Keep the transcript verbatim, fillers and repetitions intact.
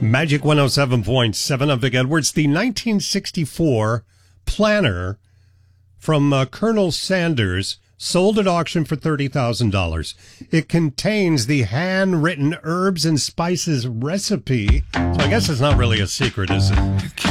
Magic one oh seven point seven. I'm Vic Edwards. The nineteen sixty-four planner from uh, Colonel Sanders sold at auction for thirty thousand dollars. It contains the handwritten herbs and spices recipe. So I guess it's not really a secret, is it?